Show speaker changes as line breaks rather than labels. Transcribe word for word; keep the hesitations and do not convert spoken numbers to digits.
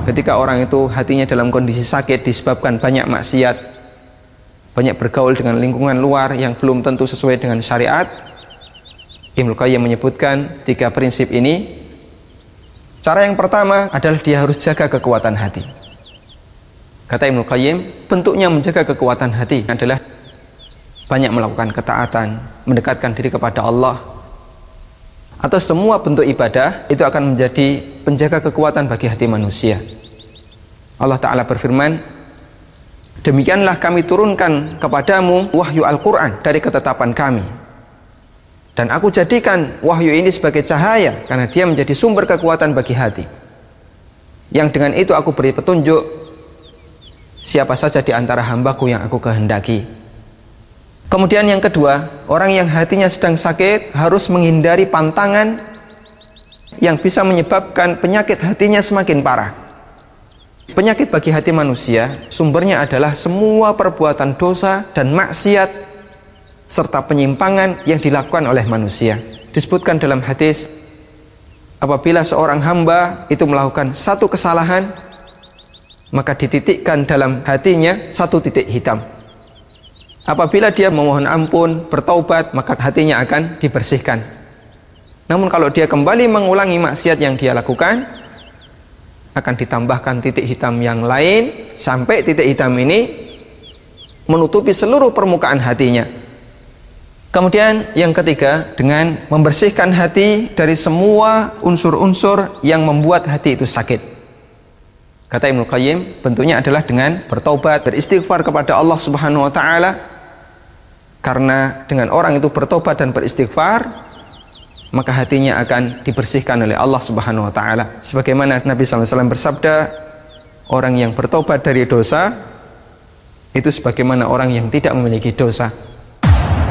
ketika orang itu hatinya dalam kondisi sakit disebabkan banyak maksiat, banyak bergaul dengan lingkungan luar yang belum tentu sesuai dengan syariat, Ibnu Qayyim menyebutkan tiga prinsip ini. Cara yang pertama adalah dia harus jaga kekuatan hati. Kata Ibnu Qayyim, bentuknya menjaga kekuatan hati adalah banyak melakukan ketaatan, mendekatkan diri kepada Allah, atau semua bentuk ibadah itu akan menjadi penjaga kekuatan bagi hati manusia. Allah Ta'ala berfirman, demikianlah kami turunkan kepadamu wahyu Al-Quran dari ketetapan kami, dan aku jadikan wahyu ini sebagai cahaya karena dia menjadi sumber kekuatan bagi hati, yang dengan itu aku beri petunjuk siapa saja di antara hambaku yang aku kehendaki. Kemudian yang kedua, orang yang hatinya sedang sakit harus menghindari pantangan yang bisa menyebabkan penyakit hatinya semakin parah. Penyakit bagi hati manusia sumbernya adalah semua perbuatan dosa dan maksiat serta penyimpangan yang dilakukan oleh manusia. Disebutkan dalam hadis, apabila seorang hamba itu melakukan satu kesalahan, maka dititikkan dalam hatinya satu titik hitam. Apabila dia memohon ampun, bertaubat, maka hatinya akan dibersihkan. Namun kalau dia kembali mengulangi maksiat yang dia lakukan, akan ditambahkan titik hitam yang lain sampai titik hitam ini menutupi seluruh permukaan hatinya. Kemudian yang ketiga, dengan membersihkan hati dari semua unsur-unsur yang membuat hati itu sakit. Kata Ibnu Qayyim, bentuknya adalah dengan bertaubat, beristighfar kepada Allah Subhanahu wa taala. Karena dengan orang itu bertobat dan beristighfar, maka hatinya akan dibersihkan oleh Allah Subhanahu wa taala. Sebagaimana Nabi sallallahu alaihi wasallam bersabda, orang yang bertobat dari dosa itu sebagaimana orang yang tidak memiliki dosa.